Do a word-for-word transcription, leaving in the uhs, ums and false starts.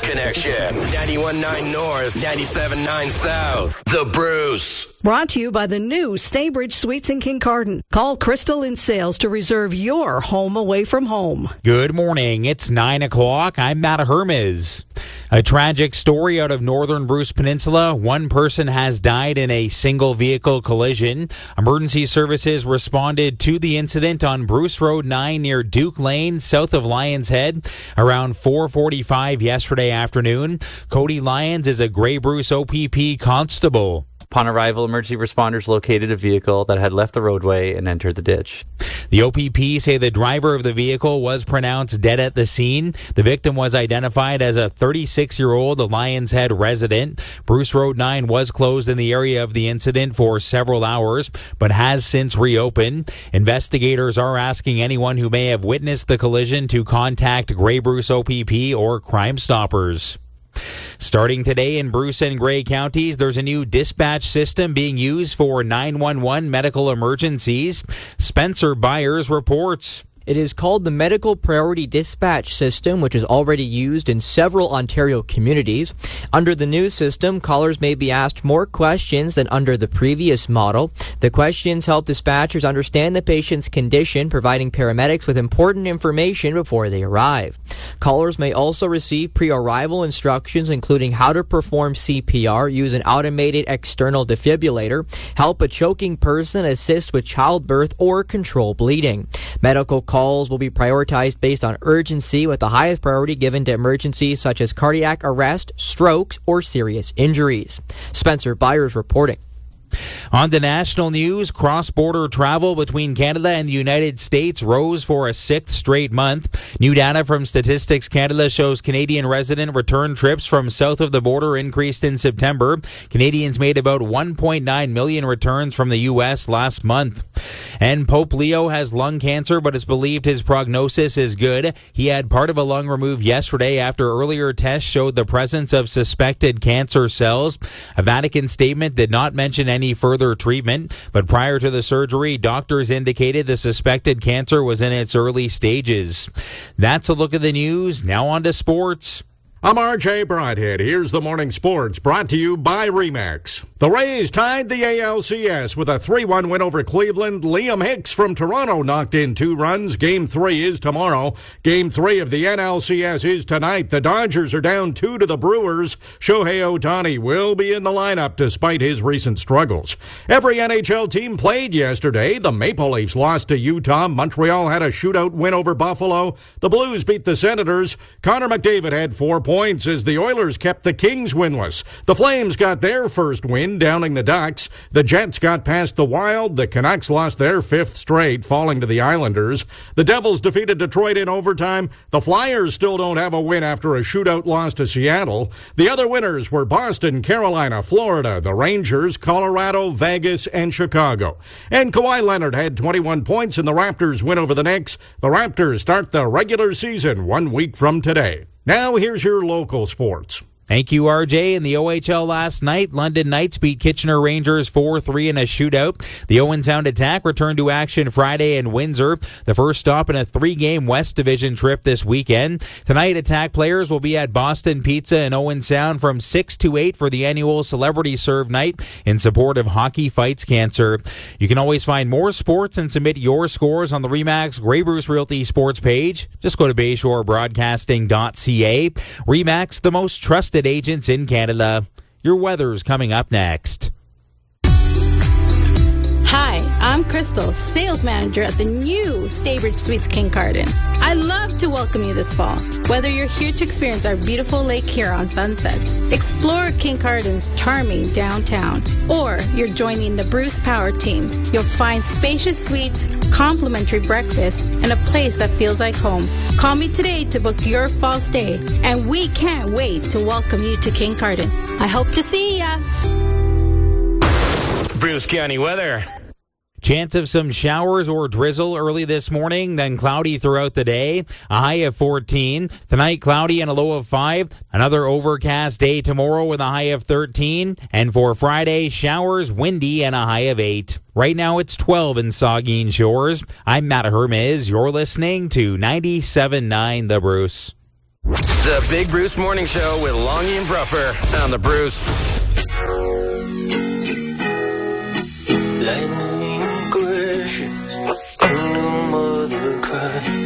Connection. ninety-one point nine North, ninety-seven point nine South. The Bruce. Brought to you by the new Staybridge Suites in Kincardine. Call Crystal in Sales to reserve your home away from home. Good morning. It's nine o'clock. I'm Matt Hermes. A tragic story out of northern Bruce Peninsula. One person has died in a single vehicle collision. Emergency services responded to the incident on Bruce Road nine near Duke Lane, south of Lyons Head, around four forty-five yesterday afternoon. Cody Lyons is a Grey Bruce O P P constable. Upon arrival, emergency responders located a vehicle that had left the roadway and entered the ditch. The O P P say the driver of the vehicle was pronounced dead at the scene. The victim was identified as a thirty-six-year-old Lyons Head resident. Bruce Road nine was closed in the area of the incident for several hours, but has since reopened. Investigators are asking anyone who may have witnessed the collision to contact Grey Bruce O P P or Crime Stoppers. Starting today in Bruce and Grey counties, there's a new dispatch system being used for nine one one medical emergencies. Spencer Byers reports. It is called the Medical Priority Dispatch System, which is already used in several Ontario communities. Under the new system, callers may be asked more questions than under the previous model. The questions help dispatchers understand the patient's condition, providing paramedics with important information before they arrive. Callers may also receive pre-arrival instructions, including how to perform C P R, use an automated external defibrillator, help a choking person, assist with childbirth, or control bleeding. Medical calls will be prioritized based on urgency, with the highest priority given to emergencies such as cardiac arrest, strokes, or serious injuries. Spencer Byers reporting. On to national news, cross-border travel between Canada and the United States rose for a sixth straight month. New data from Statistics Canada shows Canadian resident return trips from south of the border increased in September. Canadians made about one point nine million returns from the U S last month. And Pope Leo has lung cancer, but it's believed his prognosis is good. He had part of a lung removed yesterday after earlier tests showed the presence of suspected cancer cells. A Vatican statement did not mention any further treatment, but prior to the surgery, doctors indicated the suspected cancer was in its early stages. That's a look at the news. Now on to sports. I'm R J Broadhead. Here's the morning sports brought to you by Remax. The Rays tied the A L C S with a three one win over Cleveland. Liam Hicks from Toronto knocked in two runs. Game three is tomorrow. Game three of the N L C S is tonight. The Dodgers are down two to the Brewers. Shohei Ohtani will be in the lineup despite his recent struggles. Every N H L team played yesterday. The Maple Leafs lost to Utah. Montreal had a shootout win over Buffalo. The Blues beat the Senators. Connor McDavid had four points as the Oilers kept the Kings winless. The Flames got their first win, downing the Ducks. The Jets got past the Wild. The Canucks lost their fifth straight, falling to the Islanders. The Devils defeated Detroit in overtime. The Flyers still don't have a win after a shootout loss to Seattle. The other winners were Boston, Carolina, Florida, the Rangers, Colorado, Vegas, and Chicago. And Kawhi Leonard had twenty-one points in the Raptors' win over the Knicks. The Raptors start the regular season one week from today. Now, here's your local sports. Thank you, R J. In the O H L last night, London Knights beat Kitchener Rangers four three in a shootout. The Owen Sound Attack returned to action Friday in Windsor, the first stop in a three-game West Division trip this weekend. Tonight, Attack players will be at Boston Pizza in Owen Sound from six to eight for the annual Celebrity Serve Night in support of Hockey Fights Cancer. You can always find more sports and submit your scores on the Remax Grey Bruce Realty Sports page. Just go to bayshore broadcasting dot c a. Remax, the most trusted agents in Canada. Your weather's coming up next. Hi, I'm Crystal, sales manager at the new Staybridge Suites Kincardine. I'd love to welcome you this fall. Whether you're here to experience our beautiful Lake Huron sunsets, explore Kincardine's charming downtown, or you're joining the Bruce Power team, you'll find spacious suites, complimentary breakfast, and a place that feels like home. Call me today to book your fall stay, and we can't wait to welcome you to Kincardine. I hope to see ya. Bruce County weather. Chance of some showers or drizzle early this morning, then cloudy throughout the day. A high of fourteen. Tonight, cloudy and a low of five. Another overcast day tomorrow with a high of thirteen. And for Friday, showers, windy, and a high of eight. Right now, it's twelve in Saugeen Shores. I'm Matt Hermes. You're listening to ninety-seven point nine The Bruce. The Big Bruce Morning Show with Longy and Bruffer on the Bruce. Lightning crashes, and no mother cries.